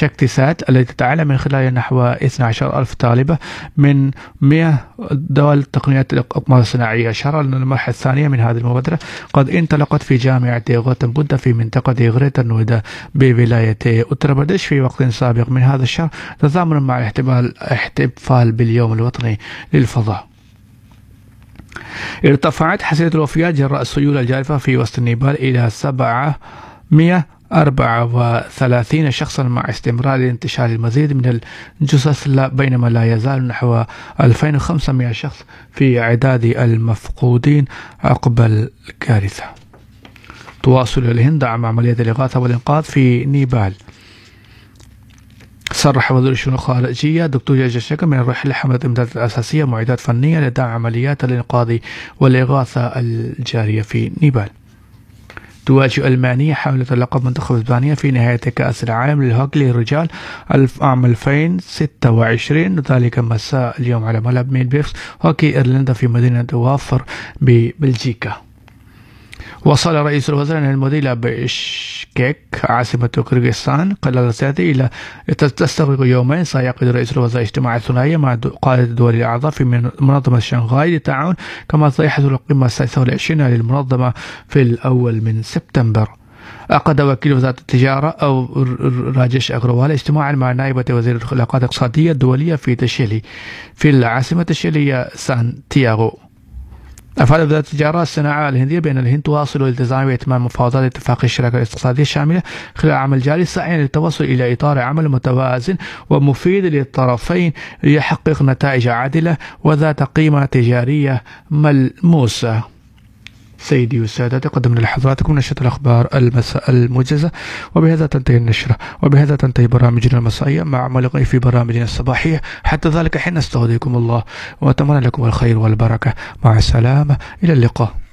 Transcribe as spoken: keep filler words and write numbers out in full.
شكتسات التي تتعلم من خلالها نحو اثنتي عشرة ألف طالبة من مئة دول تقنيات الأقمار الصناعية. أشار أن المرحلة الثانية من هذه المبادرة قد انطلقت في جامعة غوتم بودا في منطقة غريتر نويدا بولاية أوتر برديش في وقت سابق من هذا الشهر، تضامنا مع الاحتفال احتفال باليوم الوطني للفضاء. ارتفعت حصيلة الوفيات جراء السيول الجارفة في وسط نيبال إلى سبعمئة وأربعة وثلاثين شخصا مع استمرار انتشار المزيد من الجثث، بينما لا يزال نحو ألفين وخمسمئة شخص في إعداد المفقودين عقب الكارثة. تواصل الهند دعم عملية الإغاثة والإنقاذ في نيبال. صرح وزير الشؤون الخارجية دكتور جيشكر من الرحلة حملة إمدادات أساسية ومعدات فنية لدعم عمليات الإنقاذ والإغاثة الجارية في نيبال. تواجه ألمانيا حملة لقب منتخب إسبانيا في نهاية كأس العالم للهوكي للرجال عام ألفين وستة وعشرين، ذلك مساء اليوم على ملعب مين بيفس هوكي إيرلندا في مدينة وافر ببلجيكا. وصل رئيس الوزراء المودي إلى بشكك عاصمة كيرغستان قبل رسالته إلى تستغرق يومين. سيعقد رئيس الوزراء اجتماعا ثنائيا مع قادة الدول الأعضاء في منظمة شنغهاي للتعاون، كما سيحصل القمة السادسة والعشرين للمنظمة في الأول من سبتمبر. عقد وكيل وزارة التجارة أو راجيش أغروال اجتماعا مع نائبة وزير العلاقات الاقتصادية الدولية في تشيلي في العاصمة التشيلية سانتياغو. أفاد وزارة التجارة الصناعة الهندية بأن الهند تواصل الالتزام بإتمام مفاوضات اتفاق الشراكة الاقتصادية الشاملة خلال العام الجاري، سعيا للتوصل إلى إطار عمل متوازن ومفيد للطرفين ليحقق نتائج عادلة وذات قيمة تجارية ملموسة. سيدي وسادتي، قدمنا لحضراتكم نشرة الأخبار المساء الموجزة، وبهذا تنتهي النشرة، وبهذا تنتهي برامجنا المسائية مع ملقي في برامجنا الصباحية. حتى ذلك حين استودعكم الله وأتمنى لكم الخير والبركة. مع السلامة، إلى اللقاء.